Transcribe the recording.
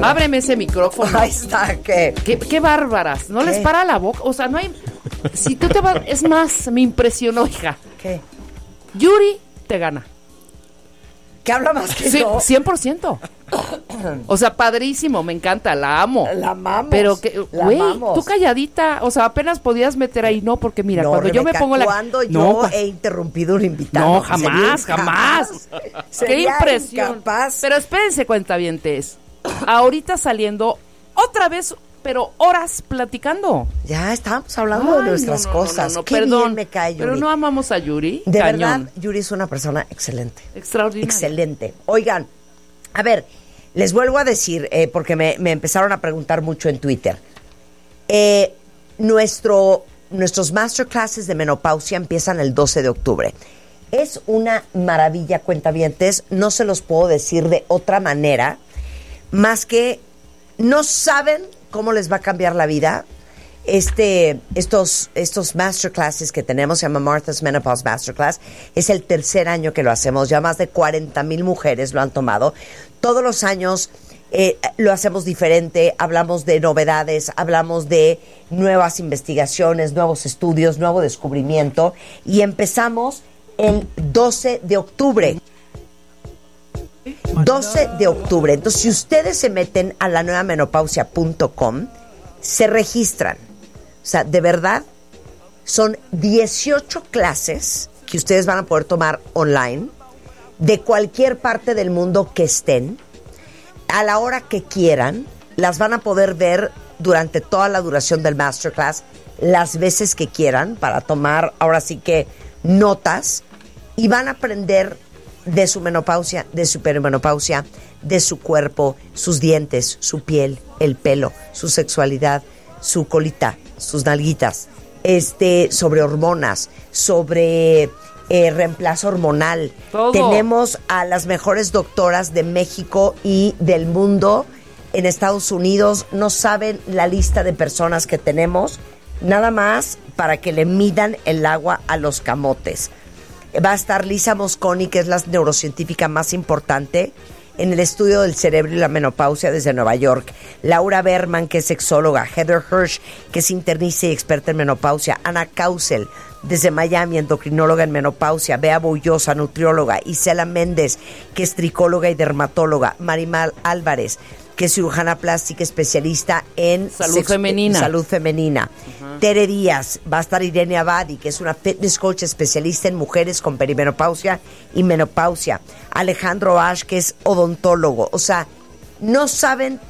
Ábreme ese micrófono. Ahí está, ¿qué? Qué bárbaras. ¿No les para la boca? O sea, no hay... Si tú te vas... Es más, me impresionó, hija. ¿Qué? Yuri te gana. ¿Qué habla más que Sí, yo? 100%. O sea, padrísimo, me encanta, la amo. La amamos. Pero que, la güey, amamos. tú calladita, o sea, apenas podías meter ahí, no, porque mira, No, cuando yo me Rebeca, pongo la... ¿cuándo No, yo he interrumpido un invitado? no, jamás, jamás. Qué Sería impresión. incapaz. Pero espérense, cuentavientes. Ahorita saliendo otra vez, pero horas platicando. Ya estábamos hablando de nuestras cosas. No, Qué perdón. bien me cae Yuri. Pero no amamos a Yuri. De Cañón. verdad, Yuri es una persona excelente. Extraordinaria. Excelente. Oigan, a ver, les vuelvo a decir, porque me empezaron a preguntar mucho en Twitter. Nuestros masterclasses de menopausia empiezan el 12 de octubre. Es una maravilla, cuentavientes. No se los puedo decir de otra manera, más que no saben cómo les va a cambiar la vida. Estos masterclasses que tenemos, se llama Martha's Menopause Masterclass, es el tercer año que lo hacemos, ya más de 40,000 mujeres lo han tomado. Todos los años lo hacemos diferente, hablamos de novedades, hablamos de nuevas investigaciones, nuevos estudios, nuevo descubrimiento, y empezamos el 12 de octubre. 12 de octubre. Entonces, si ustedes se meten a lanuevamenopausia.com, se registran. O sea, de verdad, son 18 clases que ustedes van a poder tomar online, de cualquier parte del mundo que estén, a la hora que quieran. Las van a poder ver durante toda la duración del masterclass, las veces que quieran, para tomar, ahora sí que, notas, y van a aprender de su menopausia, de su perimenopausia, de su cuerpo, sus dientes, su piel, el pelo, su sexualidad, su colita, sus nalguitas, sobre hormonas, sobre reemplazo hormonal. Todo. Tenemos a las mejores doctoras de México y del mundo en Estados Unidos. No saben la lista de personas que tenemos, nada más para que le midan el agua a los camotes. Va a estar Lisa Mosconi, que es la neurocientífica más importante en el estudio del cerebro y la menopausia desde Nueva York. Laura Berman, que es sexóloga. Heather Hirsch, que es internista y experta en menopausia. Ana Causel, desde Miami, endocrinóloga en menopausia. Bea Bullosa, nutrióloga. Isela Méndez, que es tricóloga y dermatóloga. Marimal Álvarez, que es cirujana plástica especialista en salud femenina. Uh-huh. Tere Díaz, va a estar Irene Abadi, que es una fitness coach especialista en mujeres con perimenopausia y menopausia. Alejandro Ash, que es odontólogo. O sea, no saben